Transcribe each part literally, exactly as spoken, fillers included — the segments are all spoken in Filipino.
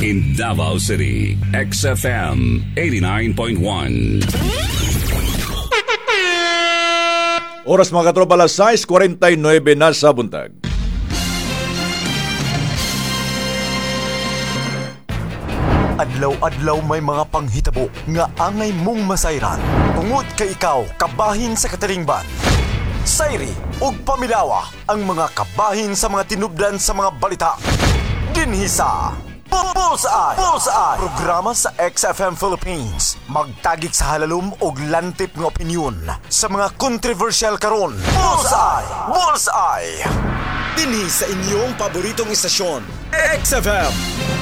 In Davao City, X F M eighty-nine point one. Oras mga katropa, alas sais forty-nine na sa buntag. Adlaw-adlaw may mga panghitabo nga angay mong masayran. Tungod kay ikaw, kabahin sa katalingban. Sayri ug pamilawa ang mga kabahin sa mga tinubdan sa mga balita. Dinhi sa Bullseye! Bullseye! Programa sa X F M Philippines. Magtagik sa halalum og lantip nga opinyon sa mga controversial karon. Bullseye! Bullseye! Dinhi sa inyong paboritong istasyon, X F M.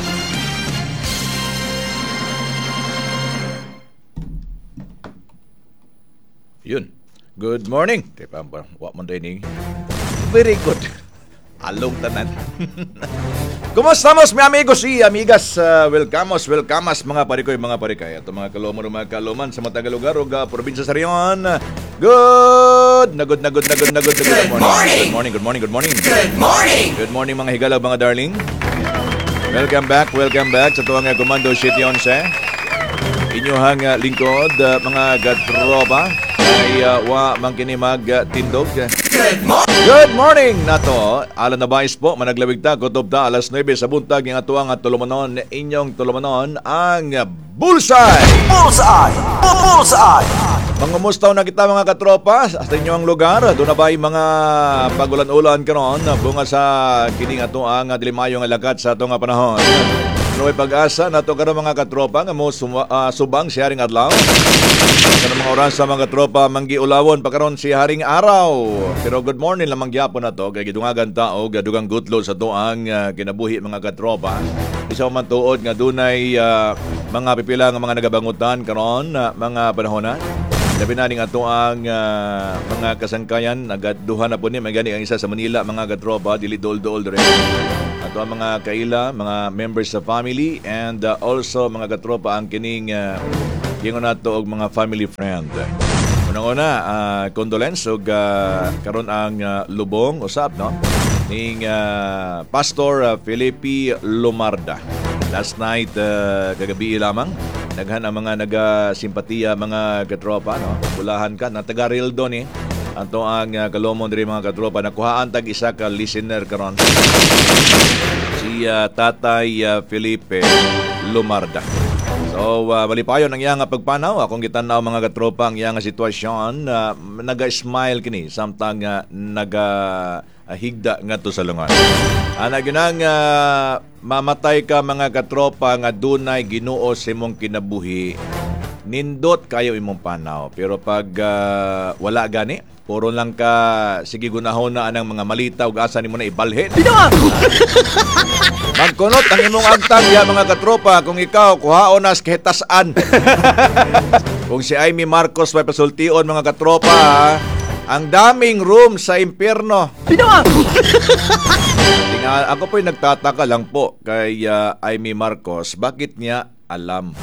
Yun. Good morning. Tipa, what man dining? Very good. Along tanan. Kumusta mga amigos y amigas? Uh, welcamos, welcamas mga parikoy, mga parikay. At mga kaloman mga kaloman sa matang lugar o uh, probinsya sa Rion. Good! Na good, na good, na good, na good, na good morning. Good morning, good morning, good morning. Good morning! Good morning mga higalaw, mga darling. Welcome back, welcome back sa tuwang uh, Commando City Onse. Inyuhang uh, lingkod, uh, mga gatropa. Ay uh, wa mangkini mag uh, tindog. Good morning! Good morning nato. Alan na bais po, managlawig ta, kutob ta, alas nine sa buntag, yung atuang at tulumanon, inyong tulumanon, ang Bullseye! Bullseye! Bullseye! Mangumustaw na kita mga katropa sa inyo ang lugar. Doon na ba'y mga pagulan-ulan karon bunga sa kining ato ang dilimayong alakat sa atong panahon. May pag-asa nato karon mga katropa nga mo suma, uh, subang si Haring Adlaw. Karon mga oras sa mga katropa manggiulawon pa karon si Haring Araw. Pero good morning lamang gyapon nato kay gidungagan ta og dugang gutlo sa tuang uh, kinabuhi mga katropa. Isa man tuod nga dunay uh, mga pipila nga mga nagabangutan karon uh, mga panahon na. Labi na ning ato ang uh, mga kasangkayan nagaduha na po ni may gani ang isa sa Manila mga katropa dili dol-dol dire. Ato ang mga kaila, mga members sa family and uh, also mga katropa ang kining uh, gingon nato og mga family friend. Unang-una, uh, condolence og uh, karon ang uh, lubong usab no ning uh, Pastor uh, Felipe Lumarda. Last night uh, kagabi lamang naghan ang mga naga-simpatiya mga katropa no. Bulahan ka na taga Rildo ni. Ato ang uh, kalomon diri mga katropa nakuhaan tag isa ka listener karon. Si uh, Tatay uh, Felipe Lumarda. So, uh, malipayon ang iyang pagpanaw. Akong gitanaw mga katropa ang iyang sitwasyon. Uh, naga-smile kini. Samtang uh, naga-higda nga to sa lungan. Ana ginang uh, mamatay ka mga katropa nga dunay Ginoo sa imong kinabuhi. Nindot kayo imong panaw. Pero pag uh, wala gani, puro lang ka sige gunahon na anang mga malita ug asa nimo na ibalhin. Magkunot ang imong agtang ya mga katropa kung ikaw kuhaon nas kahitasan. Kung si Amy Marcos may pasultion mga katropa, ang daming room sa impyerno. Tinga, ako po'y nagtataka lang po kay uh, Amy Marcos, bakit niya alam?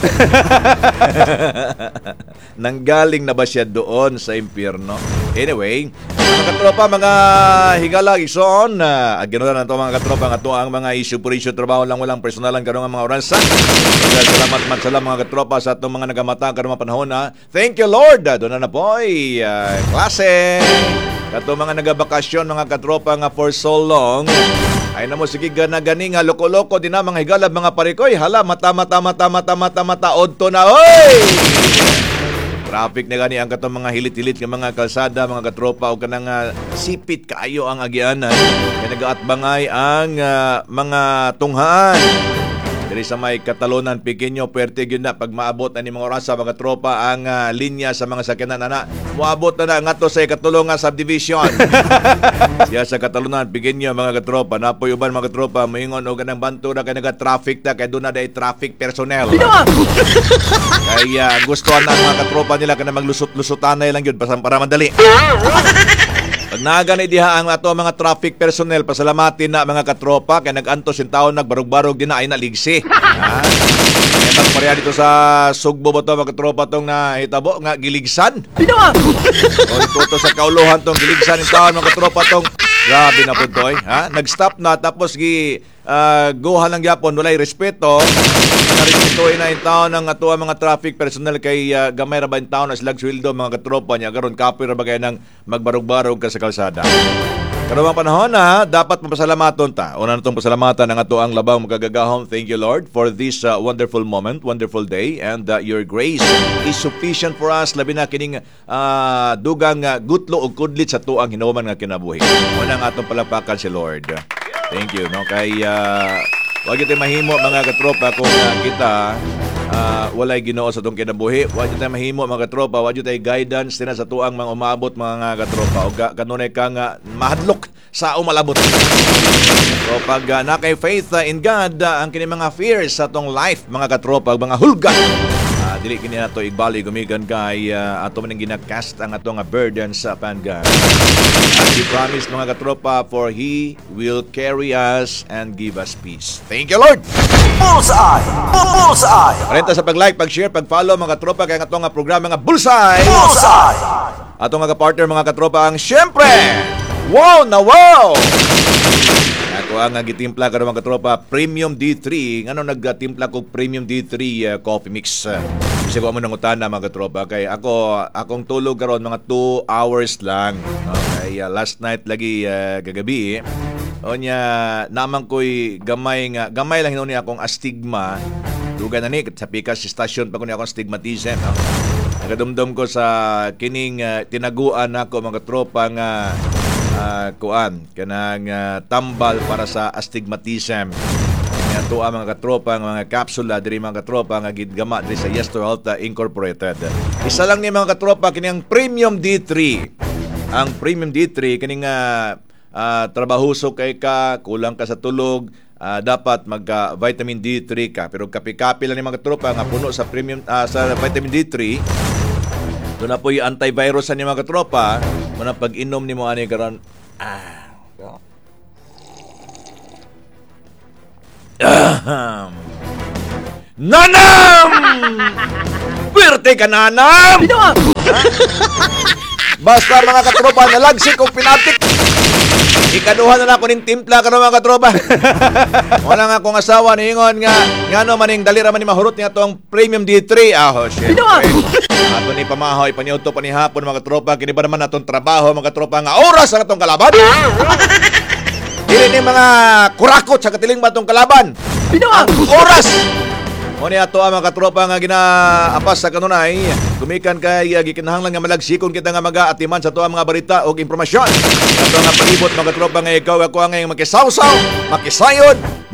Nanggaling na ba siya doon sa impyerno? Anyway, mga katropa, mga higala, ison, uh, ganoon na ito mga katropa, nga ito ang mga issue por issue, trabaho lang, walang personalan, karong mga oransa. Salamat man salam mga katropa sa itong mga nagamata, karong mga panahon na. Thank you Lord! Doon na na po, ay, uh, klase! Kato mga nagabakasyon, mga katropa nga for so long, ay na mo sige gana gani nga loko-loko din na mga higalab mga parikoy. Hala mata mata mata mata mata mata odto na oy. Traffic na gani ang katong mga hilit-hilit nga mga kalsada mga katropa o kanang uh, sipit kaayo ang agianan. Kaya nagaatbangay ang uh, mga tunghaan. Diri sa may Catalonan Pequeño Puerte gyud na pag maabot na ni mga oras sa mga tropa ang uh, linya sa mga sakyanan ana. Moabot na na ngadto sa ikatulong subdivision. Diya sa Catalonan Pequeño mga katropa napoy uban mga katropa moingon og kanang banto na kay naga-traffic ta kay doon na day traffic personnel. Kaya gusto na mga katropa nila kana maglusot-lusotanay lang gyud para madali. Pag nagani diha ang ato mga traffic personnel, pasalamatin na mga katropa kay nag-antos yung taon nagbarog-barog din na ay naligsi. Ha? Kaya pareha dito sa Sugbo ba ito mga katropa itong nahitabo nga giligsan. Pinawa! O ito sa kauluhan itong giligsan yung taon mga katropa itong grabe na po ito. Ha? Nag-stop na tapos gi uh, guha lang gyapon walay respeto. Narespetuhin na in taon ng ato mga traffic personnel kay uh, gamay ra ba in taon na silag sweldo mga katropa niya karon kapoy ra ba kay nang magbarog-barog ka sa kalsada. Karon mga panahon na dapat mapasalamaton ta. Una natong pasalamatan ang ato ang labang magagagahom. Thank you Lord for this uh, wonderful moment, wonderful day, and uh, your grace is sufficient for us labi na kining uh, dugang uh, gutlo ug kudlit sa tuang hinuman nga kinabuhi. Una nga atong palapakan si Lord. Thank you no kay uh, wag ito mahimo mga katropa kung uh, kita uh, walay Ginoo sa itong kinabuhi. Wag ito mahimo mga katropa, wag ito guidance din sa tuang mga umabot mga katropa. O kanunay ka nga mahadlok sa umalabot. So pag uh, nakay faith uh, in God, uh, ang kini mga fears sa itong life mga katropa, mga hulga. Uh, dili kini nato igbali gumigan kay uh, ato man ginakast ang atong burdens sa pan God. As He promised mga katropa, for He will carry us and give us peace. Thank you Lord! Bullseye! Bullseye! Parenta sa pag-like, pag-share, pag-follow mga katropa kay atong nga programa nga Bullseye! Bullseye! Atong nga partner mga katropa ang syempre! Wow na wow! Ako ang gitimpla karon mga katropa Premium D three. Ngano nagtimpla ko Premium D three uh, coffee mix. Kasi ko mo nang utana mga katropa kay ako akong tulog karon mga two hours lang. Okay, uh, last night lagi uh, kagabi. Onya naman ko'y gamay nga gamay lang hinuni akong astigma. Dugan na ni sa pikas station pa ko ni akong stigmatism. No? Nagadumdum ko sa kining uh, tinaguan ako mga katropa nga Uh, kuan kanang uh, tambal para sa astigmatism nga tuwa mga katropa mga kapsula diri mga katropa nga gidgama diri sa Yes to Health uh, Incorporated. Isa lang ni mga katropa kining Premium D three. Ang Premium D three kining uh, uh, trabahoso kay ka, kulang ka sa tulog, uh, dapat mag uh, vitamin D three ka, pero kapi-kapi lang ni mga katropa nga puno sa premium uh, sa vitamin D three. Doon na po yung antivirus ni mga katropa. Muna pag-inom ni mo ani karon. Ah. Ahem. Nanam! Pwerte ka, nanam! Basta mga katropa, nalagsik o pinatik. Ikaduha na na ako ng timpla ka mga katropa. Wala nga akong asawa ni Ingon nga nga no maning dalira man ni mahurot niya itong Premium D three. Ah, oh, shit. Ato ni pamahoy, paniuto pa ni hapon mga katropa. Kini ba naman natong trabaho mga katropa nga oras ang atong kalaban? Dili ni mga kurakot sa katiling ba itong kalaban? Ang oras! O ni ato ang mga katropa nga ginaapas sa kanunay, gumikan kay uh, gikinahanglan nga malagsikon kita nga mag-aatiman sa tuwa mga balita o impormasyon. Ato nga palibot mga katropa nga ikaw ako ang ngayong makisawsaw, makisayod,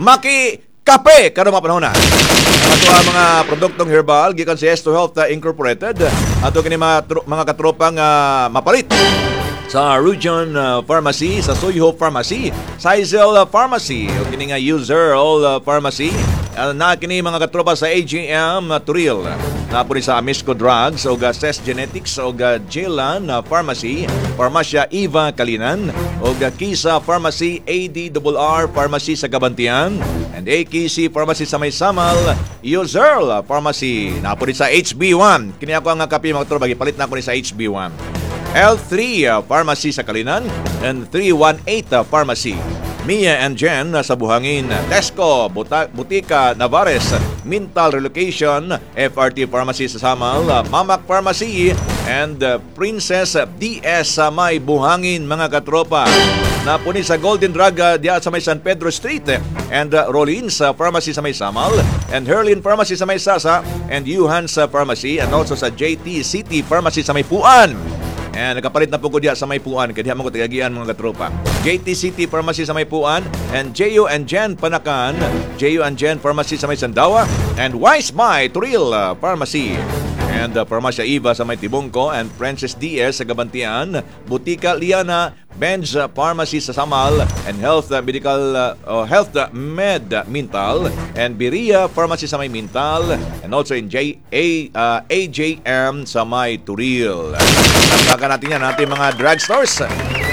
makikape karon mga panahon na. Ato ang mga produktong herbal gikan sa Yes to Health uh, Incorporated. Ato kini mga, tro- mga katropa nga mapalit sa Rujon uh, Pharmacy, sa Soyho Pharmacy, sa Izel uh, Pharmacy, o kini nga User-All uh, Pharmacy, uh, na kini mga katropa sa A G M uh, Turil, na po sa Amisco Drugs, o ga Ses Genetics, o ga Jilan uh, Pharmacy, Pharmacia Eva Kalinan, o ga Kisa Pharmacy, A D R R Pharmacy sa Gabantian, and A K C Pharmacy sa May Samal, User-All uh, Pharmacy, na po sa H B one. Kini ako ang kapi mga katropa, gipalit na po sa H B one. L three uh, Pharmacy sa Kalinan and three one eight uh, Pharmacy. Mia and Jen uh, sa Buhangin, Tesco, Buta- Butika, Navares, Mintal Relocation, F R T Pharmacy sa Samal, uh, Mamak Pharmacy, and uh, Princess D S sa May Buhangin mga katropa. Napuni sa Golden Drug uh, diya sa May San Pedro Street, and uh, Rollins uh, Pharmacy sa May Samal, and Herlin Pharmacy sa May Sasa, and Yuhans uh, Pharmacy, and also sa J T City Pharmacy sa May Puan. And nakapalit na po ko diya sa May Puan, kaya di mo ko tagagian mga katropa. J T City Pharmacy sa May Puan, and J U and Jen Panakan, J U and Jen Pharmacy sa May Sandawa, and Wise My Turil uh, Pharmacy. And uh, Pharmacia Eva sa May Tibungko, and Princess D S sa Gabantian, Butika Liana, Benz uh, Pharmacy sa Samal, and Health uh, Medical uh, uh, Health uh, Med uh, Mintal, and Biria Pharmacy sa May Mintal, and also in J A uh, A J M sa May Turil. Saka natin yan natin mga drugstores.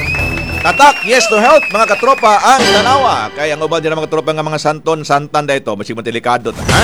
Tatak, Yes to Health, mga katropa, ang tanawa. Kaya ang ubad din mga katropa nga mga santon, santan da ito, masing delikado. Ha?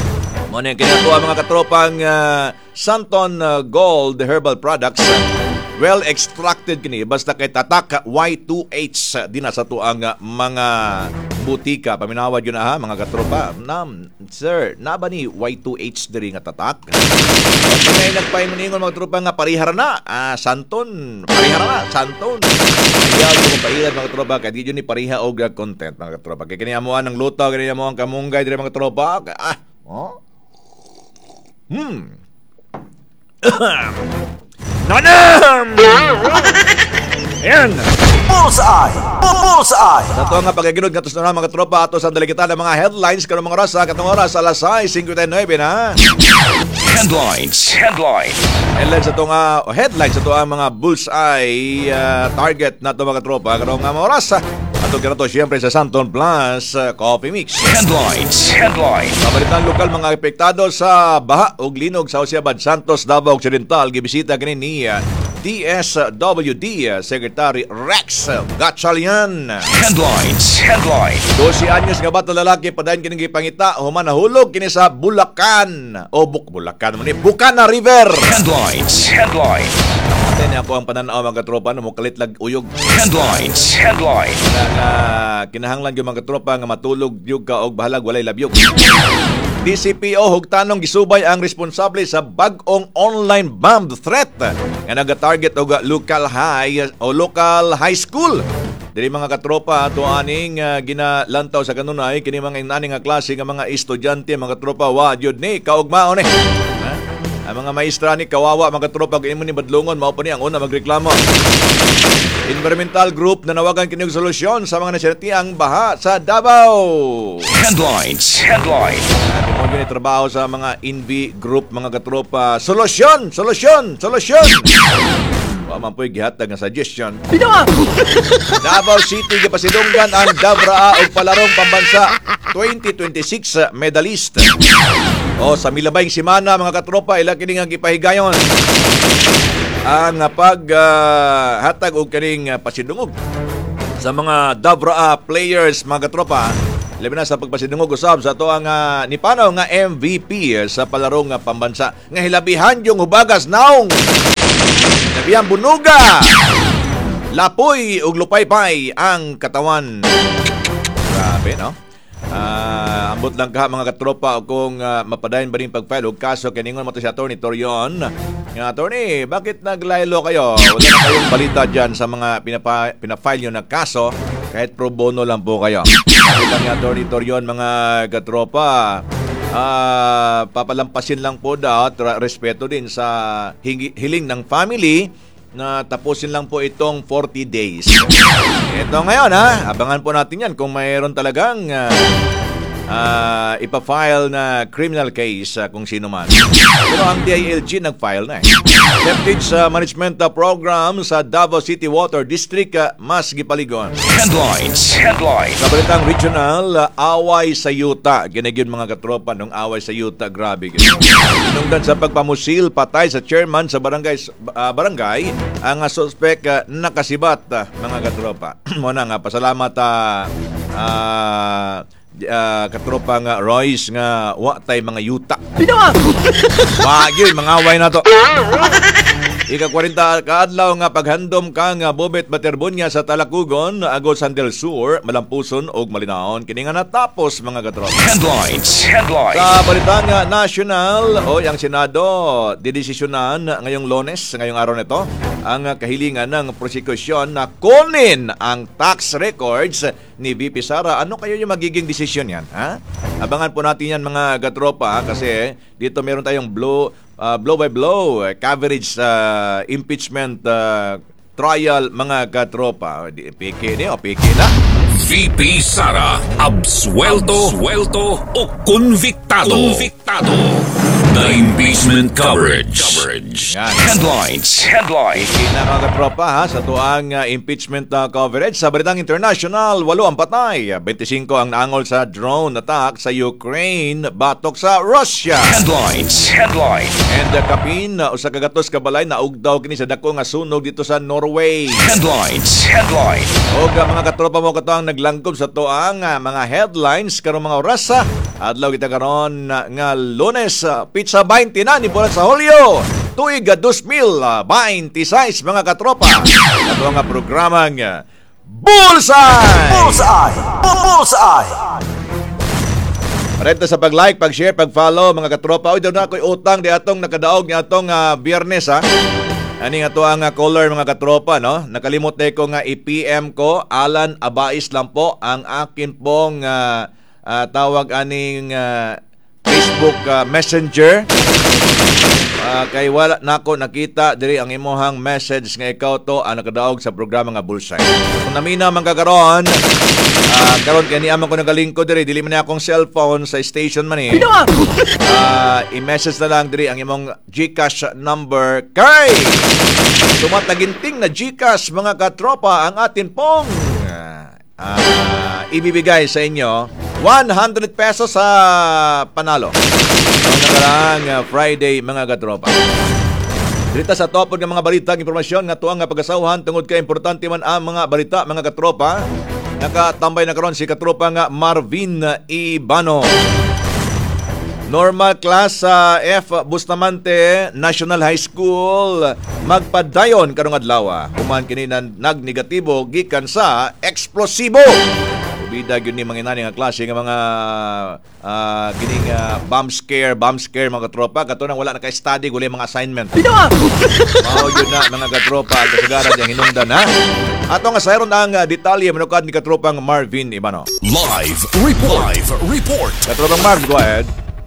Muna yung kinatuwa mga katropang uh, Santon uh, Gold Herbal Products. well extracted kini basta kay tatak Y two H din sa tuang mga butika. Paminawad yun na ha mga katropa. Nam, sir, na ba ni Y two H diri nga tatak? Kung may nagpaimaningon mga tropa nga parihara na, ah, santon, parihara na, santon. Ayaw yung pahilan mga tropa, kaya di yun ni pariha o content mga katropa. Kaya kinihamuan ng luto, kinihamuan ang kamunggay diri mga tropa. Ah, oh? Hmm. Nanam! Ayan! Bullseye! Bullseye! Sa ito nga pagkaginod nga na mga tropa ato sa dalikitan ng mga headlines karong mga oras sa katong oras alas sais fifty-nine na. Headlines. Headlines. Headlines sa ito nga, o headlines sa ito ang mga bullseye uh, target na ito mga tropa karong mga oras. Ato ka na to siyempre sa Santon Plus uh, Coffee Mix. Headlines. Headlines. Kabalitan lokal mga epektado sa baha o linog sa Osiabad, Santos, Davao Occidental. Gibisita kini ni uh, D S W D uh, Secretary Rex Gatchalian. Headlines. Headlines. twelve anyos nga bata lalaki padayon kini gipangita human nahulog kini sa Bulacan o Buk Bulacan man ni Bukana River. Headlines. Headlines. Namatay niya ako ang pananaw mga katropa na mukalit lag uyog. Headlines. Headlines. Na nga kinahanglan yung mga katropa nga matulog yung ka og bahalag walay labyog. D C P O hugtanong gisubay ang responsable sa bag-ong online bomb threat nga naga-target og local high o local high school. Dili mga katropa ato aning uh, ginalantaw sa kanunay kini mga inaning nga klase nga mga estudyante mga katropa wa jud ni kaugmaon ni. Ha? Ang mga maestra ni kawawa mga katropa kini mo ni badlongon mao pa ni ang una magreklamo. Environmental group na nawagan kini og solusyon sa mga nasyertiang baha sa Davao. Headlines. Headlines. Sabi mo yun trabaho sa mga N V group mga katropa. Solusyon! Solusyon! Solusyon! Wa man po'y gihatag nga suggestion. Davao City gipasidunggan ang Davraa og palarong pambansa twenty twenty-six medalist. O sa milabayng semana mga katropa ila kini nga gipahigayon ang pag uh, hatag og kaning uh, pasidungog sa mga Davraa players mga katropa. Labi na sa pagpasidungog usab sa to ang uh, nipanaw nga M V P sa palarong uh, pambansa nga hilabihan yung hubagas naong nabiyang bunuga lapoy ug lupaypay ang katawan. Grabe no. Uh, ambot lang ka mga katropa kung uh, mapadayon ba rin pag-file og kaso kiningon mo to si Attorney Torion. Nga Attorney, bakit naglaylo kayo? Wala na kayong balita dyan sa mga pinapa, pinafile nyo na kaso kahit pro bono lang po kayo. Bakit lang ni Attorney Torion mga katropa? Uh, papalampasin lang po daw at respeto din sa higi, hiling ng family na tapusin lang po itong forty days. Ito ngayon ha, abangan po natin yan kung mayroon talagang uh, uh, ipa-file na criminal case uh, kung sino man. Pero ang D I L G nag-file na eh. Septage uh, Management uh, Program sa Davao City Water District uh, mas gipaligon. Headlines. Headlines. Sa balitang regional, uh, away sa yuta. Ginagyon mga katropa nung away sa yuta. Grabe. Inungdan sa pagpamusil, patay sa chairman sa barangay, uh, barangay ang uh, suspect uh, nakasibat uh, mga katropa. Muna nga, pasalamat uh, uh, uh, katropa nga Royce nga wa tay mga yuta. Wagi, mga away na to. Ika-forty kaadlaw nga paghandom kang Bobet Baterbonya sa Talakugon, Agosan del Sur, Malampuson ug Malinaon kini nga natapos mga katropa. Headlines. Headlines. Sa balitang national o ang Senado didesisyonan ngayong Lunes, ngayong araw nito, ang kahilingan ng prosekusyon na kunin ang tax records ni V P Sara. Ano kayo yung magiging desisyon yan? Ha? Abangan po natin yan mga katropa kasi dito meron tayong blow Uh, blow by blow uh, coverage sa uh, impeachment uh, trial mga katropa. Piki ni o piki na. V P Sara, absuelto, suelto o convictado. Convictado. The impeachment coverage. coverage. Yan. Headlines. Headlines. Piki na mga katropa ha sa tuang uh, impeachment uh, coverage. Sa balitang international, walo ang patay. twenty-five ang naangol sa drone attack sa Ukraine, batok sa Russia. Headlines. Headlines. And uh, kapin, uh, usa ka gatos kabalay na ugdaw kini sa dako nga sunog dito sa Norway. Headlines. Headlines. Og uh, mga katropa mo kato ang naglangkob sa tuang uh, mga headlines karong mga oras adlaw kita karon uh, nga Lunes uh, pizza twenty na ni bulan sa Hulyo tuig two thousand twenty-six mga katropa. Ito ang programang Bullseye! Bullseye! Bullseye! Parenta sa pag-like, pag-share, pag-follow mga katropa. Uy, doon na ako'y utang di atong nakadaog ni atong uh, biyernes ha. Ani nga to ang uh, caller mga katropa, no? Nakalimot na ko nga i-P M ko, Alan Abais lang po ang akin pong uh, uh, tawag aning uh, Facebook uh, Messenger. Uh, kay wala nako nakita diri ang imuhang message nga ikaw to ang nakadaog sa programa nga Bullseye. Kung namina man kagaron, uh, karon kay ni amang ko nagalingkod diri dili man akong cellphone sa station man eh. Uh, i-message na lang diri ang imong GCash number kay tumataginting na GCash mga katropa ang atin pong uh, uh, ibibigay sa inyo one hundred pesos sa panalo. Ang nakaraang uh, Friday mga katropa. Dito sa topod ng mga balita, impormasyon nga tuwang nga pag-asawahan tungod kay importante man ang mga balita mga katropa. Nakatambay na karon si katropa nga Marvin Ibano. Normal class sa F Bustamante National High School magpadayon karong adlaw. Human kini nagnegatibo gikan sa eksplosibo. Bida gyud ni mga inani nga klase nga mga uh, gining uh, bomb scare, bomb scare mga katropa kato nang wala na kay study guli mga assignment. Mao gyud na mga katropa kasagaran yang hinungdan ha. Ato nga sayron ang uh, detalye manukad ni katropang Marvin Ibano. Live report. Live report. Katropang Marv, go ahead.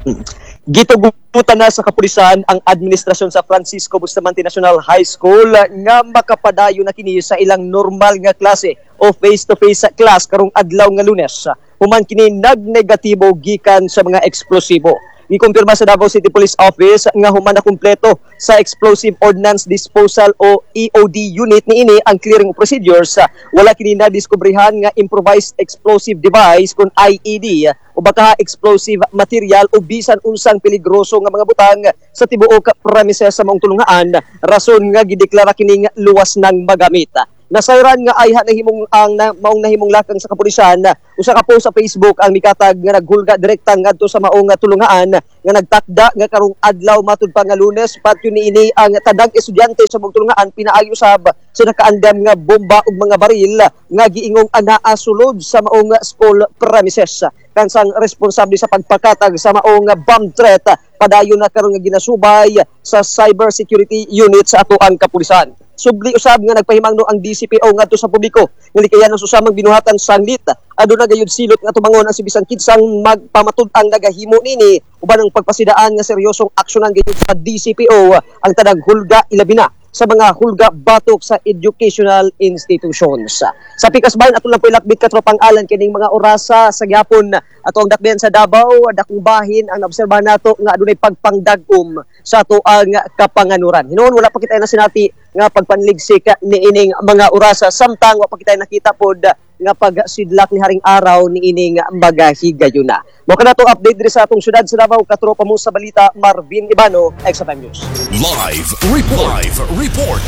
Gitugutan na sa kapulisan ang administrasyon sa Francisco Bustamante National High School nga makapadayon na kini sa ilang normal nga klase o face-to-face class karong adlaw nga Lunes. Human kini nagnegatibo gikan sa mga eksplosibo. Gikumpirma sa Davao City Police Office nga human na kumpleto sa Explosive Ordnance Disposal o E O D unit niini ang clearing procedures. Wala kini nadiskubrihan nga improvised explosive device kun I E D o baka explosive material o bisan unsang peligroso nga mga butang sa tibuok premises sa maong tulungaan, rason nga gideklara kini nga luwas nang magamit. Nasayran nga ay nahimong ang na, maong nahimong lakang sa kapulisan. Usa ka po sa Facebook ang mikatag nga naghulga direkta ngadto sa maong nga tulungaan nga nagtakda nga karong adlaw matud pa nga Lunes patyo niini ang tadag estudyante sa maong tulungaan pinaayo usab sa nakaandam nga bomba ug mga baril nga giingong anaa sulod sa maong school premises. Kansang responsable sa pagpakatag sa maong bomb threat padayon na karon nga ginasubay sa cyber security unit sa ato ang kapulisan. Subli usab nga nagpahimangno ang D C P O ngadto sa publiko nga likayan ang susamang binuhatan sanglit aduna gayud silot nga tubangon ang si bisan kinsang magpamatud-ang nagahimo nini uban ang pagpasidaan nga seryosong aksyonan gayud sa D C P O ang tanang hulga ilabi na sa mga hulga batok sa educational institutions. Sa Pikasbayan ato lang po ilakbit katropang Alan kining mga orasa sa gyapon ato ang dakben sa Davao dakong bahin ang naobserbahan nato nga adunay pagpangdag-om sa ato ang kapanganuran. Hinuon wala pa kita na sinati nga pagpanligsik niining mga orasa samtang wa pa kita nakita pod nga pagsidlak ni haring araw niining mga higayuna. Mo kana to update diri sa atong syudad sa Davao katropa mo sa balita Marvin Ibano, X F M News. Live report. Live report.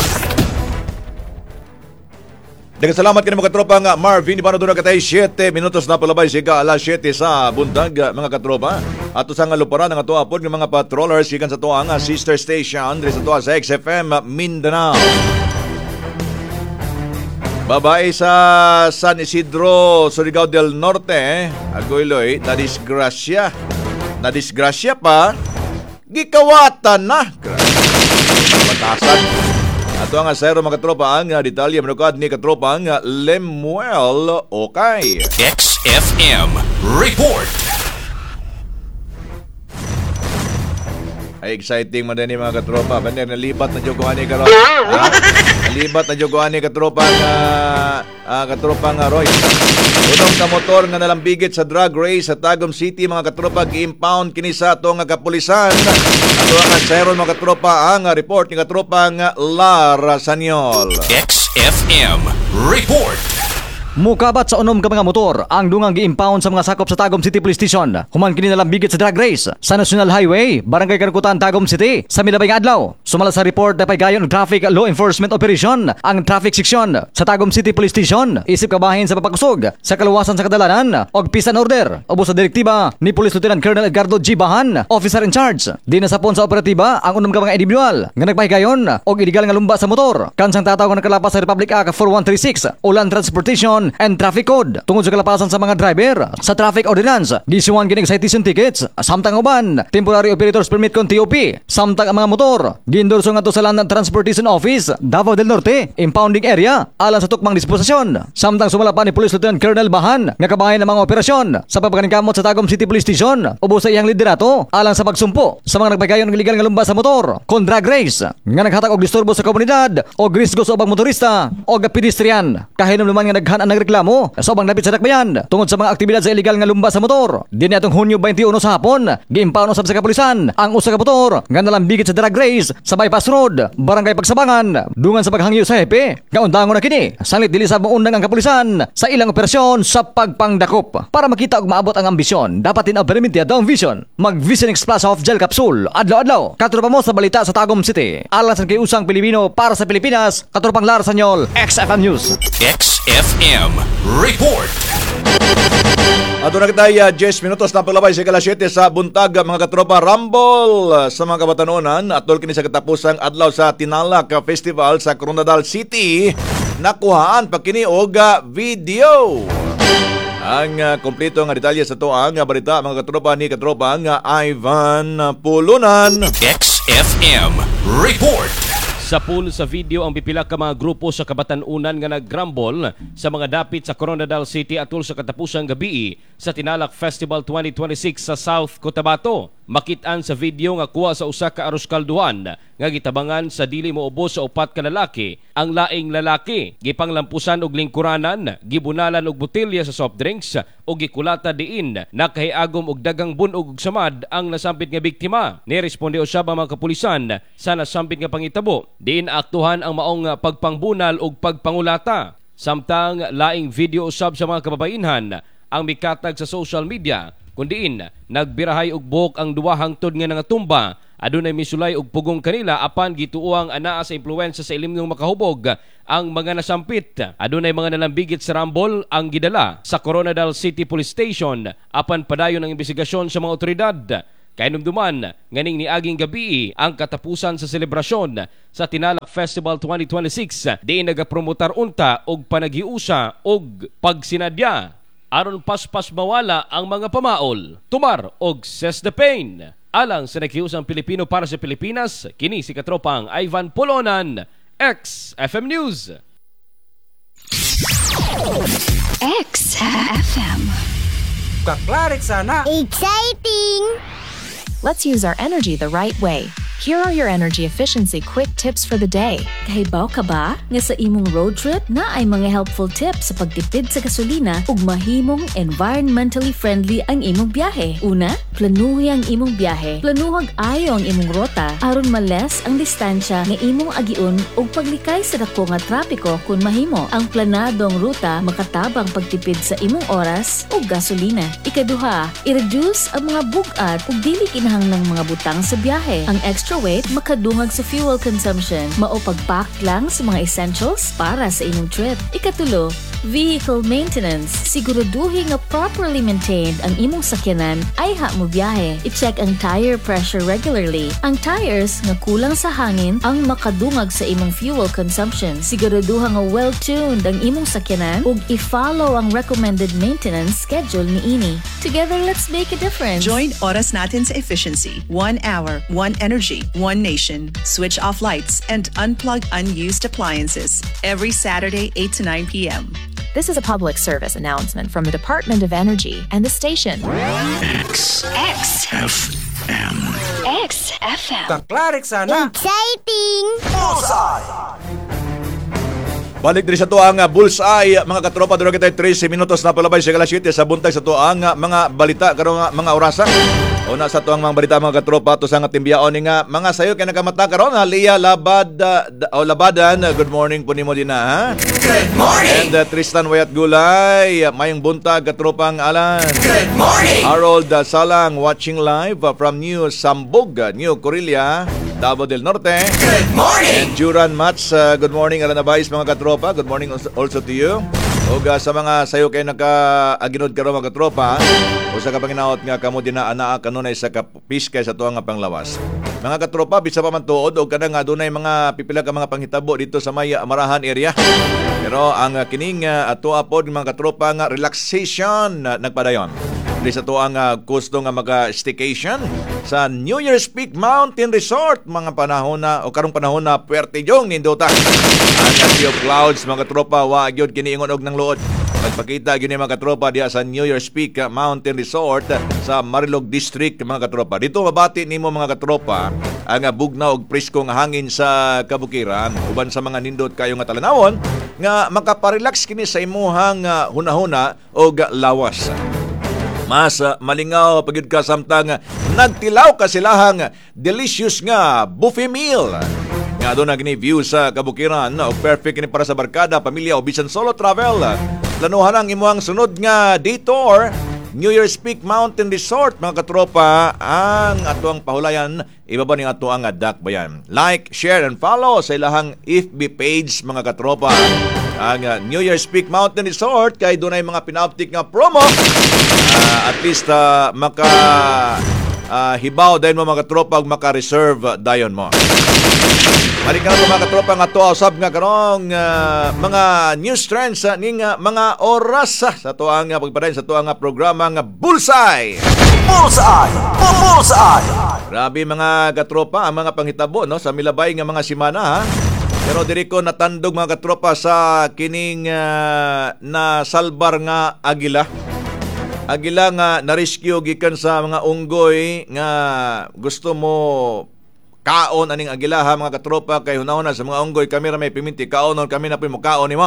Daghang salamat kini mga katropa nga Marvin Ibano doon na katay seven minutos na palabay siga alas seven sa bundag mga katropa. Ato sa nga luparan nga ato apod ng mga patrollers gikan sa tuwa nga sister station diri sa tuwa sa X F M Mindanao. Babae sa San Isidro, Surigao del Norte, Agoyloy, nadisgrasya. Nadisgrasya pa, gikawatan na. Batasan. Ato ang asero mga katropa ang detalye manukad ni katropa ang Lemuel Okay. X F M Report. Ay exciting man din mga katropa. Bander nalibat na jud ko ani karon. Ha? Nalibat na jud ko ani katropa nga uh, katropa nga Roy. Unong ka motor nga nalambigit sa drug race sa Tagum City mga katropa gi-impound kini sa ato nga kapulisan. Ato ang sayron mga katropa ang report ni katropa nga Lara Sanyol. X F M Report. Mukabat sa unom ka mga motor ang dungang gi-impound sa mga sakop sa Tagum City Police Station. Human kini nalambigit sa drag race sa National Highway, Barangay Karukutan, Tagum City sa milabay nga adlaw. Sumala sa report na paygayon og traffic law enforcement operation ang traffic section sa Tagum City Police Station isip kabahin sa papakusog sa kaluwasan sa kadalanan og peace and order. Ubos sa direktiba ni Police Lieutenant Colonel Edgardo G. Bahan, officer in charge. Di na sapon sa operatiba ang unom ka mga individual nga nagpahigayon og illegal nga lumba sa motor. Kansang tatawag nga nakalapas sa Republic Act four one three six o Land Transportation and Traffic Code tungod sa kalapasan sa mga driver sa traffic ordinance. Gisuwan kining citation tickets samtang uban temporary operators permit kon T O P samtang ang mga motor gindurso ngadto sa Land Transportation Office Davao del Norte impounding area alang sa tukmang disposisyon. Samtang sumala pa ni Police Lieutenant Colonel Bahan nga kabahin ng mga operasyon sa pagpakaringkamot sa Tagum City Police Station ubos sa iyang liderato alang sa pagsumpo sa mga nagpagayon ng illegal nga lumba sa motor kon drag race nga naghatag og disturbo sa komunidad o risgo sa ubang motorista o pedestrian. Kahinom naman nga naghan ang reklamo sa ubang lapit sa dakbayan tungod sa mga aktibidad sa illegal nga lumba sa motor. Dinhi atong Hunyo twenty-one sa hapon, gi-impound usab sa kapulisan ang usa ka motor nga nalambigit sa drag race sa Bypass Road, Barangay Pagsabangan, dungan sa paghangyo sa hepe. Kaundangon na kini, salit dili sa maundang ang kapulisan sa ilang operasyon sa pagpangdakop. Para makita og maabot ang ambisyon, dapat din implemented ang vision. Mag-Visionex Plus of Gel Capsule adlaw-adlaw. Katuro pa mo sa balita sa Tagum City. Alang sa kiusang Pilipino para sa Pilipinas, katurpang Lar Sanyol, X F M News. X F M Report. Ato na kitay uh, ten minutos na paglabay sa ikalas siyete sa buntag mga katropa Rumble sa mga kabatanunan atol kini sa katapusang adlaw sa Tinalak Festival sa Coronadal City. Nakuhaan pa kini og uh, video. Ang uh, kompleto nga detalye sa to ang uh, balita mga katropa ni katropa nga Ivan Pulunan. X F M Report. Sa pool sa video ang bipila ka mga grupo sa kabatanunan nga nag-grumble sa mga dapit sa Coronadal City atol sa katapusang gabi sa Tinalak Festival twenty twenty-six sa South Cotabato. Makitaan sa video nga kuha sa usa ka arus kalduhan nga gitabangan sa dili moubos sa upat ka lalaki. Ang laing lalaki gipanglampusan og lingkuranan, gibunalan og botelya sa soft drinks ug gikulata diin nakahiagom og dagang bunog ug samad ang nasampit nga biktima. Niresponde usab ang mga kapulisan sa nasampit nga pangitabo. Diin aktuhan ang maong pagpangbunal ug pagpangulata. Samtang laing video usab sa mga kababainhan ang mikatag sa social media kundiin nagbirahay og buhok ang duwa hangtod nga nangatumba. Adunay misulay og pugong kanila apan gituoang anaa sa impluwensya sa ilim ng makahubog ang mga nasampit. Adunay mga nalambigit sa Rumble ang gidala sa Coronadal City Police Station apan padayon ang investigasyon sa mga otoridad. Kainumduman, nganing niaging gabi ang katapusan sa selebrasyon sa Tinalak Festival twenty twenty-six di nagapromotar unta og panagiusa og pagsinadya aron paspas mawala ang mga pamaol. Tumar og Ses the Pain. Alang sa nakiusang Pilipino para sa Pilipinas, kini si katropang Ivan Polonan, X F M News. X F M. Kaklarik sana. Exciting! Let's use our energy the right way. Here are your energy efficiency quick tips for the day. Kahibaw ka ba nga sa imong road trip na ay mga helpful tips sa pagtipid sa gasolina ug mahimong environmentally friendly ang imong biyahe? Una, planuhi ang imong biyahe. Planuhag ayo ang imong rota aron males ang distansya nga imong agiun ug paglikay sa dako nga trapiko kung mahimo. Ang planadong ruta makatabang pagtipid sa imong oras ug gasolina. Ikaduha, i-reduce ang mga bugat ug dili kinahanglang mga butang sa biyahe. Ang extra weight makadungag sa fuel consumption. Mao pagpack lang sa mga essentials para sa imong trip. Ikatulo, vehicle maintenance. Siguraduhin nga properly maintained ang imong sakyanan ay ha mo biyahe. I-check ang tire pressure regularly. Ang tires nga kulang sa hangin ang makadungag sa imong fuel consumption. Siguraduha nga well-tuned ang imong sakyanan ug i-follow ang recommended maintenance schedule niini. Together, let's make a difference. Join Oras Natin sa Efficiency. One hour, one energy, one nation. Switch off lights and unplug unused appliances every Saturday, eight to nine p.m. This is a public service announcement from the Department of Energy and the station. X X F M. X F M. Kaklarik sana. Exciting! Balik din sa tuang uh, bullseye mga katropa duro kita thirty minutos na palabay sa ikalas siyete sa buntag sa tuang uh, mga balita karong uh, mga orasan. Una sa tuang mga balita mga katropa to sa nga timbiyaon ni nga mga sayo kay nakamata karon ha Lia Labad uh, o Labadan, uh, good morning po nimo din na ha. Good morning. And uh, Tristan Wayat Gulay, uh, mayong buntag katropang Alan. Good morning. Harold uh, Salang watching live uh, from New Sambog, uh, New Corillia, Davao del Norte. Good morning. And Juran Mats, uh, good morning Alan Abais mga katropa. Good morning also, also to you. O uh, sa mga sayo kay naka-aginod karon mga katropa, o sa kapanginaot nga kamo din na anaa kanunay sa kapiskay sa tuang nga panglawas. Mga katropa, bisa pa man tuod o kada nga dunay mga pipila ka mga panghitabo dito sa may Amarahan area. Pero ang uh, kining uh, ato apod mga katropa nga relaxation uh, nagpadayon. Di sa tuang uh, gusto nga maka-staycation sa New Year's Peak Mountain Resort mga panahon na o karong panahon na puwerte jong nindota. Ang uh, sea of clouds mga katropa wa gyud kini ingon og ng luod. Magpakita gyud ni mga katropa diha sa New Year's Peak Mountain Resort sa Marilog District mga katropa. Dito mabati nimo mga katropa ang bugnaw og presko nga hangin sa kabukiran uban sa mga nindot kayo nga talanawon nga makaparelax kini sa imuhang uh, hunahuna og lawas. Mas uh, malingaw pagyud ka samtang nagtilaw ka silahang delicious nga buffet meal. Nga doon na gini view sa kabukiran o perfect kini para sa barkada, pamilya o bisan solo travel. Planuhan ang imuhang sunod nga detour New Year's Peak Mountain Resort mga katropa. Ang atuang pahulayan ibaba ning ato ang dakbayan. Like, share and follow sa ilahang F B page mga katropa. Ang uh, New Year's Peak Mountain Resort kay dunay mga pinauptik nga promo. Uh, at least uh, maka uh, hibaw dayon mo mga katropa ug maka-reserve dayon mo. Halika na mga katropa nga to usab nga karong uh, mga news trends uh, ning uh, mga oras uh, sa tuang uh, pagpadayon sa tuang uh, programa nga Bullseye. Bullseye! Bullseye! Grabe mga katropa ang mga panghitabo no sa milabay nga mga semana ha. Pero diri ko natandog mga katropa sa kining uh, na salbar nga agila. Agila nga na-rescue gikan sa mga unggoy nga gusto mo kaon aning agila ha mga katropa kay hunahon na sa mga unggoy kami ra may piminti kaonon kami na po mo kaon nimo.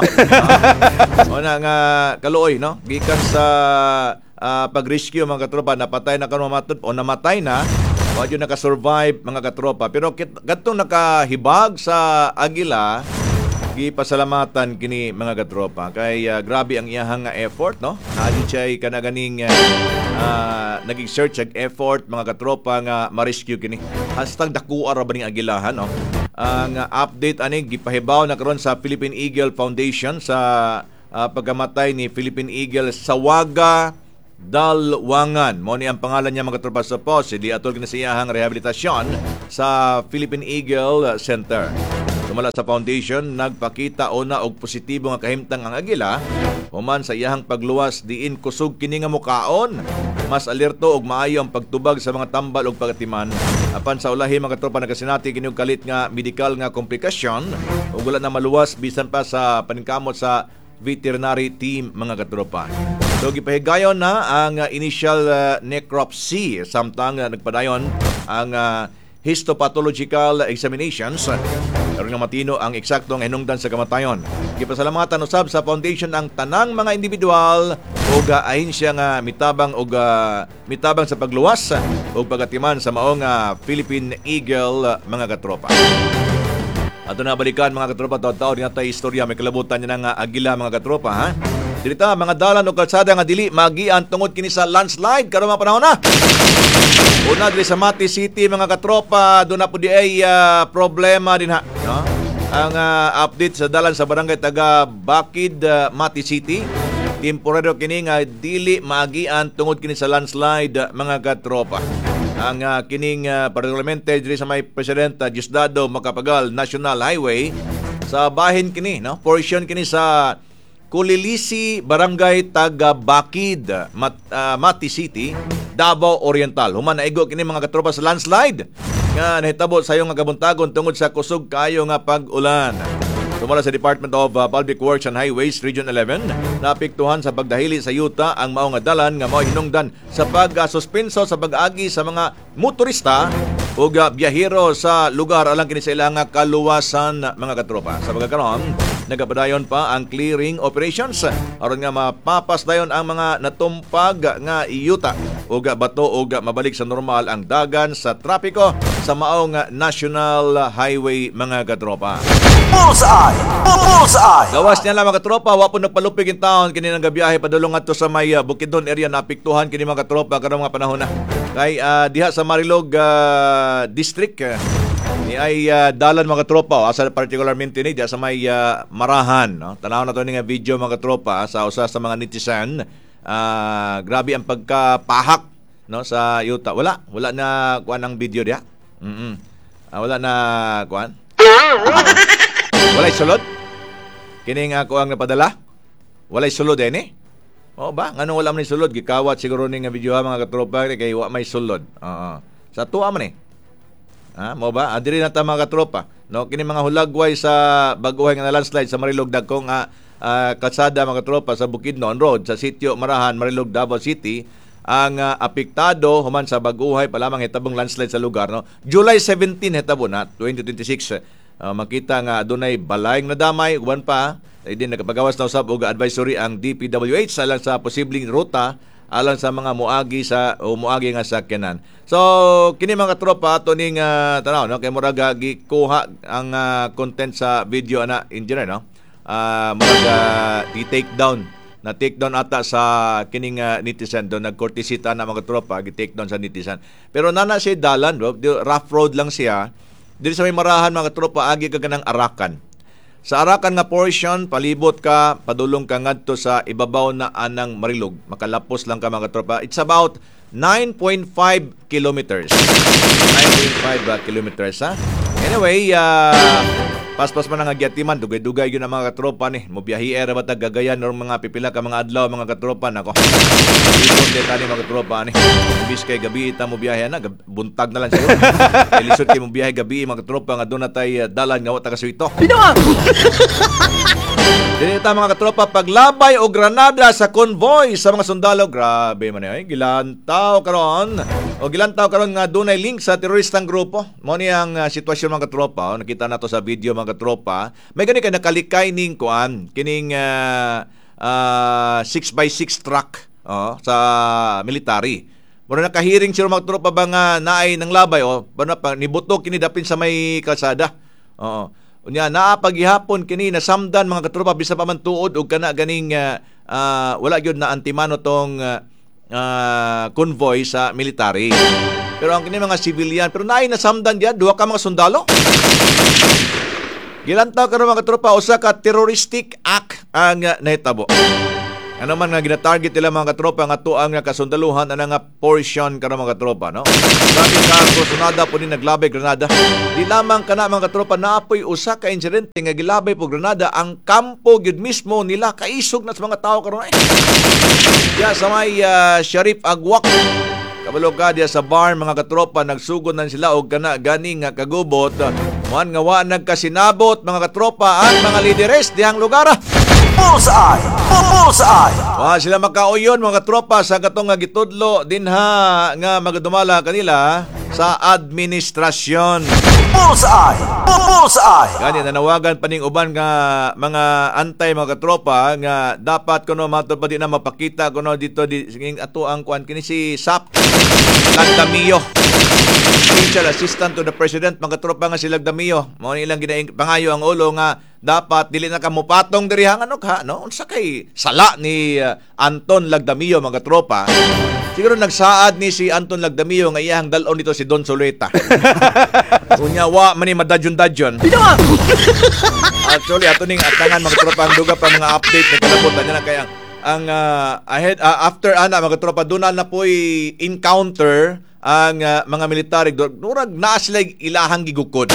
Una nga kaluoy no gikan sa uh, pag-rescue mga katropa napatay na karon mamatod o namatay na wa jud naka-survive mga katropa pero kadtong nakahibag sa agila gipasalamatan kini mga katropa kay uh, grabe ang iyahang uh, effort no naayud siya kanaganing uh, uh, naging search ag effort mga katropa nga ma-rescue kini hastang dakuha ra ba ning agilahan no ang uh, update ani gipahibaw na karon sa Philippine Eagle Foundation sa uh, pagkamatay ni Philippine Eagle Sawaga Dalwangan mo ni ang pangalan niya mga katropa sa post di atol kini sa iyahang rehabilitasyon sa Philippine Eagle Center. Sumala sa foundation, nagpakita una og positibo nga kahimtang ang agila human sa iyahang pagluwas diin kusog kini nga mukaon. Mas alerto og maayo ang pagtubag sa mga tambal og pagatiman. Apan sa ulahi mga tropa nagasinati kini og kalit nga medical nga komplikasyon ug wala na maluwas bisan pa sa paningkamot sa veterinary team mga katropa. So gipahigayon na ang uh, initial uh, necropsy samtang uh, nagpadayon ang uh, histopathological examinations aron nga matino ang eksaktong hinungdan sa kamatayon. Gipasalamatan usab sa foundation ang tanang mga individual ug uh, ahensya nga mitabang og uh, mitabang sa pagluwas ug pagatiman sa maong uh, Philippine Eagle uh, mga katropa. Ato na balikan mga katropa taud-taud nga tay istorya may kalabutan niya nga agila mga katropa ha. Dirita mga dalan o kalsada nga dili magian tungod kini sa landslide karon mga panahon na. Una diri sa Mati City mga katropa do na pud ay uh, problema din ha, no? Ang uh, update sa dalan sa barangay taga Bakid uh, Mati City temporaryo kini nga dili magian tungod kini sa landslide uh, mga katropa. Ang uh, kining uh, particularmente diri sa may Presidente Diosdado Macapagal National Highway sa bahin kini no portion kini sa Kulilisi, Barangay Taga Bakid, Mat, uh, Mati City, Davao Oriental. Human naigo kini mga katropa sa landslide nga nahitabo sa nga kabuntagon tungod sa kusog kayo nga pag-ulan. Sumala sa Department of uh, Public Works and Highways Region eleven, naapektuhan sa pagdahili sa yuta ang mao nga dalan nga mao hinungdan sa pag-suspenso sa pag-agi sa mga motorista ug uh, biyahero sa lugar alang kini sa ilang kaluwasan mga katropa. Sa pagkakaroon nagapadayon pa ang clearing operations aron nga mapapas dayon ang mga natumpag nga iyuta ug bato ug mabalik sa normal ang dagan sa trapiko sa maong National Highway mga katropa. Bullseye! Bullseye! Gawas niya lang mga katropa, wa po nagpalupig in town kini nang gabiyahe padulong adto sa may uh, Bukidnon area na apektuhan kini mga katropa karong mga panahon na. Kay uh, diha sa Marilog uh, district uh, ni ay uh, dalan mga katropa oh, asa particularmente ni diha sa may uh, Marahan, no? Tanaw na to ni nga video mga katropa sa usa sa mga netizen. Uh, grabe ang pagkapahak no sa yuta. Wala, wala na kuan ang video diha. Mm. Uh, wala na kuan. Walay sulod? Kini nga ako ang napadala? Walay sulod eh ni? O ba? Nganong wala man ni sulod? Gikawat siguro ni nga video ha, mga katropa kay wa may sulod. Oo. Sa tuwa man eh. Ha, mo ba? Adiri na ta mga katropa. No, kini mga hulagway sa baguhay nga landslide sa Marilog dagko nga uh, kalsada mga katropa sa Bukidnon Road sa sitio Marahan, Marilog, Davao City ang uh, apektado human sa baguhay pa lamang hitabong landslide sa lugar no. July seventeenth hitabo na twenty twenty-six. Uh, makita nga adunay balayng nadamay uban pa ay din nagpagawas na usab og advisory ang D P W H alang sa posibleng ruta alang sa mga muagi sa o muagi nga sakyanan. So kini mga tropa ato ning uh, tanaw no kay murag gikuha ang uh, content sa video ana engineer no. Uh, murag uh, i-take down na take down ata sa kining uh, netizen do nagkortisita na mga tropa gi-take down sa netizen. Pero nana siya dalan bro, rough road lang siya. Dili sa may Marahan mga tropa agi ka kanang Arakan. Sa Arakan nga portion palibot ka padulong ka ngadto sa ibabaw na anang Marilog. Makalapos lang ka mga tropa. It's about nine point five kilometers. nine point five uh, kilometers ha. Anyway, uh, paspas man ang agyatiman, dugay-dugay yun ang mga katropa ni. Mobiyahi era ba gagayan or mga pipila ka mga adlaw mga katropa nako. Ipon de tani mga katropa ni. Bis kay gabi ita mobiyahe na buntag na lang siguro. Ilisod kay mobiyahe gabi mga katropa nga doon na tay dalan nga wa ta kasuito. Binawa. Dinita mga katropa paglabay o granada sa convoy sa mga sundalo. Grabe man ay gilantaw karon. O gilantaw karon nga dunay link sa teroristang grupo. Mo ni ang uh, sitwasyon mga katropa. O, nakita nato sa video mga katropa. May gani kay nakalikay ning kuan kining uh, uh, six by six truck oh, sa military. Mura nakahiring sila mga katropa ba nga naay ng labay o bana pa nibutok kini dapin sa may kalsada. Oo. Unya naa paghihapon kini nasamdan mga katropa bisa pa man tuod og kana ganing uh, uh, wala gyud na antimano tong uh, uh, convoy sa military. Pero ang kini mga civilian pero naay nasamdan diya duha ka mga sundalo. Gilantaw karon mga katropa usa ka terroristic act ang uh, nahitabo. Ano man nga gina-target nila mga katropa nga tuang nga kasundaluhan ana nga portion karon mga katropa no. Sabi ka sunada po ni naglabay granada. Di lamang kana mga katropa naapoy usa ka insidente nga gilabay po granada ang kampo gyud mismo nila kaisog na sa mga tao karon ay. Ya sa may uh, Sharif Agwak kabalo ka diya sa bar mga katropa nagsugod nan sila og kana gani nga kagubot. Man nga wa nagkasinabot mga katropa ang mga lideres dihang lugar. Bullseye! Bullseye! Wa sila makauyon mga tropa sa katong nga gitudlo dinha nga magadumala kanila sa administrasyon. Bullseye! Bullseye! Gani nanawagan pa ning uban nga mga antay mga tropa nga dapat kuno matod pa di na mapakita kuno dito di singing ato ang kuan kini si S A P Lagdamio. Special Assistant to the President mga tropa nga si Lagdamio. Mao ni ilang ginaing pangayo ang ulo nga dapat dili na kamo patong diri hang ano ka no unsa kay sala ni uh, Anton Lagdamio mga tropa. Siguro nagsaad ni si Anton Lagdamio nga iyang dalon dito si Don Soleta. Unya wa man ni madadyon-dadyon. Actually ato ning atangan mga tropa ang duga pa mga update na kalabutan niya na kaya ang uh, ahead uh, after ana mga tropa dunal na po'y encounter ang uh, mga military durag naa sila ilahang gigukod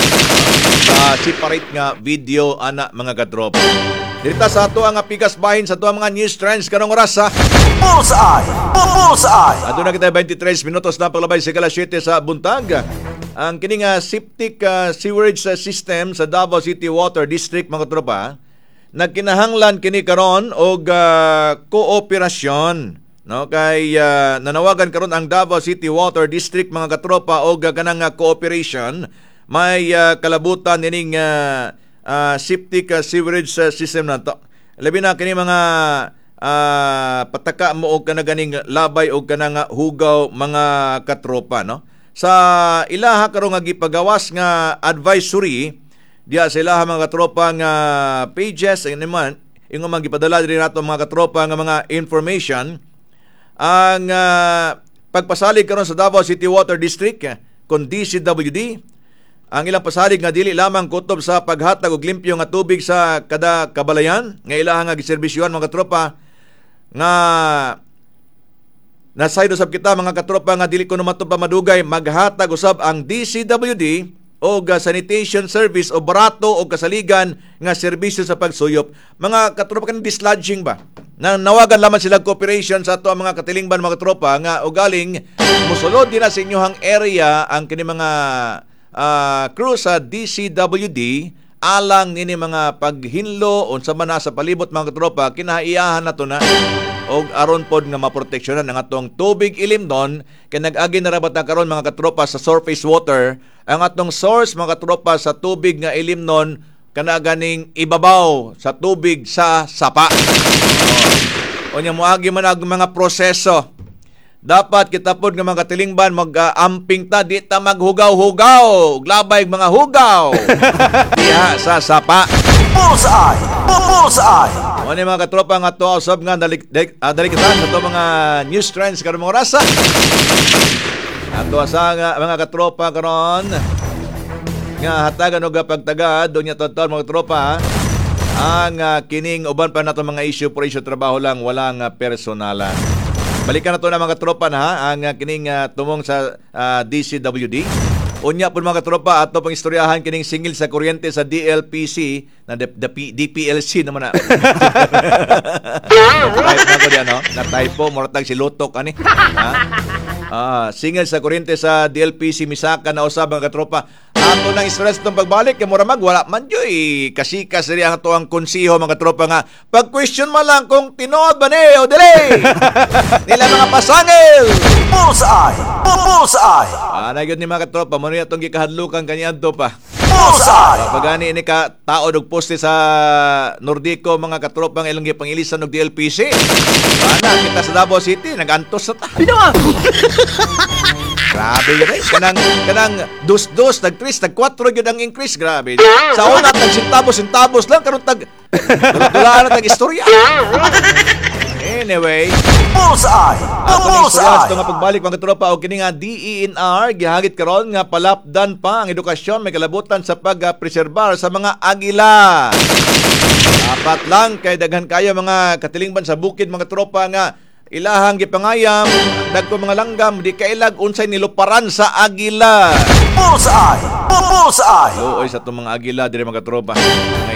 sa separate nga video ana mga katropa. Dito sa ato ang pikas bahin sa ato ang mga news trends kanong oras ha. Bullseye! Bullseye! Ato na kita twenty-three minutos na paglabay sa alas siyete sa buntag. Ang kining uh, septic uh, sewerage system sa Davao City Water District mga katropa nagkinahanglan kini karon og uh, kooperasyon no kay uh, nanawagan karon ang Davao City Water District mga katropa og uh, kanang uh, cooperation may uh, kalabutan nining uh, uh, septic uh, sewerage uh, system na to. Labi na kini mga uh, pataka mo og kana ganing labay og kana nga hugaw mga katropa, no. Sa ilaha karon nga gipagawas nga advisory diya sa ilaha mga katropa nga pages ang naman ingon man gipadala diri nato mga katropa nga mga information ang uh, pagpasalig karon sa Davao City Water District kon D C W D. Ang ilang pasalig nga dili lamang kutob sa paghatag og limpyo nga tubig sa kada kabalayan nga ilaha nga giserbisyohan mga katropa nga nasaydo sab kita mga katropa nga dili kuno mato pa madugay maghatag usab ang D C W D og sanitation service o barato o kasaligan nga serbisyo sa pagsuyop. Mga katropa kan dislodging ba? Na nawagan lamang sila cooperation sa ato ang mga katilingban mga katropa nga ugaling musulod din na sa inyohang area ang kini mga uh, crew sa D C W D alang nini mga paghinlo unsa man na sa palibot mga katropa kinahaiyahan nato na og aron pod nga maproteksyonan ang atong tubig ilimnon kay nag-agi na rabat na karon mga katropa sa surface water ang atong source mga katropa sa tubig nga ilimnon kana ganing ibabaw sa tubig sa sapa. O nya moagi man ang mga proseso. Dapat kita pod nga mga katilingban mag-amping ta di ta maghugaw-hugaw, glabay mga hugaw. Diha sa sapa. Bullseye! Bullseye! Ano yung mga katropa nga to usab nga dalik uh, dalikitan sa to mga news trends karon mga rasa. Ato sa nga mga katropa karon nga hatagan og pagtagad donya total mga katropa ang uh, kining uban pa nato mga issue por issue trabaho lang walang uh, personalan. Balikan nato na mga katropa na ang uh, kining uh, tumong sa uh, D C W D. Unya po mga katropa ato pang istoryahan kining singil sa kuryente sa D L P C na D P L C naman na. Type na ko diyan no. Na typo moratag si Lutok ani. Ha? Ah, singil sa kuryente sa D L P C misaka na usab mga katropa. Ato nang stress tong pagbalik kay mura mag wala man joy kasikas diri ang ato ang konsiho mga katropa nga pag question man lang kung tinuod ba ni o dili. Nila mga pasangil. Bullseye! Bullseye! Ah, na gyud ni mga katropa mo ni atong gikahadlukan kaniadto pa. Bullseye! Pagani ini ka tao og poste sa Nordico mga katropa nga ilang gipangilisan og D L P C. Ana kita sa Davao City nagantos sa ta. Grabe yun eh. Kanang, kanang dos-dos, nag-tris, nag-kwatro yun ang increase. Grabe. Sa una, tag-sintabos-sintabos lang. Karong tag... Tulaan na tag-istorya. Anyway. Bullseye! Ato ng istorya Bullseye! ito nga pagbalik mga katropa o kini nga D E N R gihagit karon nga palapdan pa ang edukasyon may kalabutan sa pag-preserbar sa mga agila. Dapat lang kay daghan kayo mga katilingban sa bukid mga tropa nga ilahang gipangayam dagko mga langgam di kailag unsay niluparan sa agila. Bullseye! Bullseye! Luoy sa itong mga agila diri mga tropa.